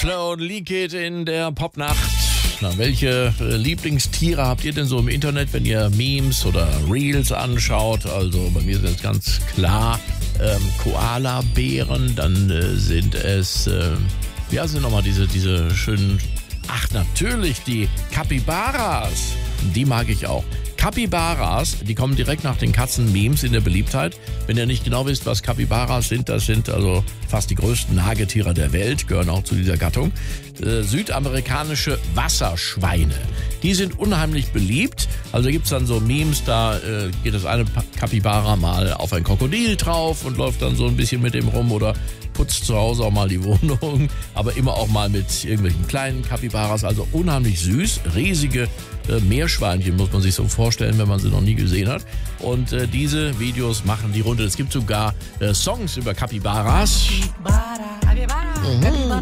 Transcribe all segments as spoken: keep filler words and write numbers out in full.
Flo und Leakit in der Popnacht. Na, welche äh, Lieblingstiere habt ihr denn so im Internet, wenn ihr Memes oder Reels anschaut? Also bei mir sind es ganz klar ähm, Koala-Bären, dann äh, sind es, äh, wie heißen nochmal diese, diese schönen, ach natürlich, die Capybaras. Die mag ich auch. Capybaras, die kommen direkt nach den Katzen-Memes in der Beliebtheit. Wenn ihr nicht genau wisst, was Capybaras sind, das sind also fast die größten Nagetiere der Welt, gehören auch zu dieser Gattung. Äh, südamerikanische Wasserschweine. Die sind unheimlich beliebt. Also gibt es dann so Memes, da äh, geht das eine Capybara mal auf ein Krokodil drauf und läuft dann so ein bisschen mit dem rum oder putzt zu Hause auch mal die Wohnung, aber immer auch mal mit irgendwelchen kleinen Capybaras, also unheimlich süß, riesige äh, Meerschweinchen, muss man sich so vorstellen, wenn man sie noch nie gesehen hat. Und äh, diese Videos machen die Runde. Es gibt sogar äh, Songs über Capybaras. Mhm.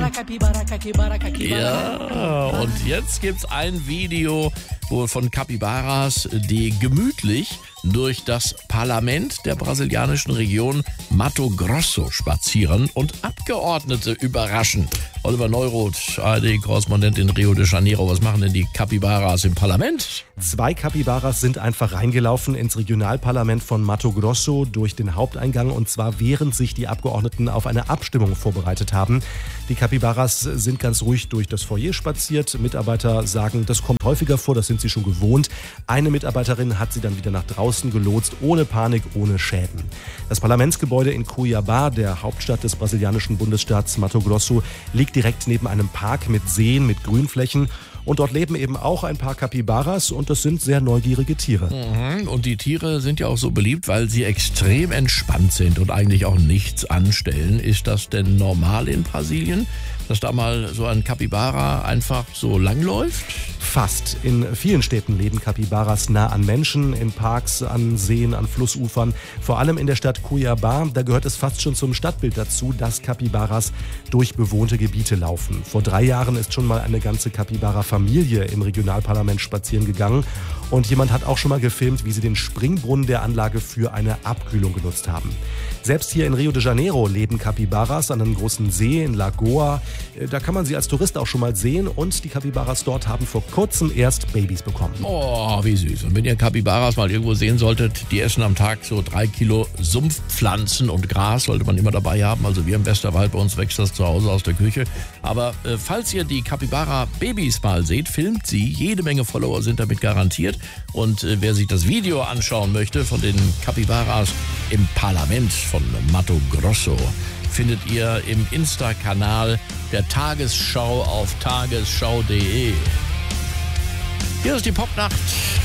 Ja, und jetzt gibt's ein Video wo von Capybaras, die gemütlich durch das Parlament der brasilianischen Region Mato Grosso spazieren und Abgeordnete überraschen. Oliver Neuroth, A R D-Korrespondent in Rio de Janeiro. Was machen denn die Capybaras im Parlament? Zwei Capybaras sind einfach reingelaufen ins Regionalparlament von Mato Grosso durch den Haupteingang, und zwar während sich die Abgeordneten auf eine Abstimmung vorbereitet haben. Die Capybaras sind ganz ruhig durch das Foyer spaziert. Mitarbeiter sagen, das kommt häufiger vor, das sind sie schon gewohnt. Eine Mitarbeiterin hat sie dann wieder nach draußen gelotst, ohne Panik, ohne Schäden. Das Parlamentsgebäude in Cuiabá, der Hauptstadt des brasilianischen Bundesstaats Mato Grosso, liegt direkt neben einem Park mit Seen, mit Grünflächen. Und dort leben eben auch ein paar Capybaras, und das sind sehr neugierige Tiere. Mhm. Und die Tiere sind ja auch so beliebt, weil sie extrem entspannt sind und eigentlich auch nichts anstellen. Ist das denn normal in Brasilien, dass da mal so ein Capybara einfach so langläuft? Fast. In vielen Städten leben Capybaras nah an Menschen, in Parks, an Seen, an Flussufern. Vor allem in der Stadt Cuiabá, da gehört es fast schon zum Stadtbild dazu, dass Capybaras durch bewohnte Gebiete laufen. Vor drei Jahren ist schon mal eine ganze Capybara-Familie im Regionalparlament spazieren gegangen. Und jemand hat auch schon mal gefilmt, wie sie den Springbrunnen der Anlage für eine Abkühlung genutzt haben. Selbst hier in Rio de Janeiro leben Capybaras an einem großen See in Lagoa. Da kann man sie als Tourist auch schon mal sehen, und die Capybaras dort haben vor kurzem erst Babys bekommen. Oh, wie süß. Und wenn ihr Capybaras mal irgendwo sehen solltet, die essen am Tag so drei Kilo Sumpfpflanzen und Gras, sollte man immer dabei haben. Also wir im Westerwald, bei uns wächst das zu Hause aus der Küche. Aber äh, falls ihr die Capybara-Babys mal seht, filmt sie. Jede Menge Follower sind damit garantiert. Und äh, wer sich das Video anschauen möchte von den Capybaras im Parlament von Mato Grosso, findet ihr im Insta-Kanal der Tagesschau auf tagesschau punkt de. Hier ist die Popnacht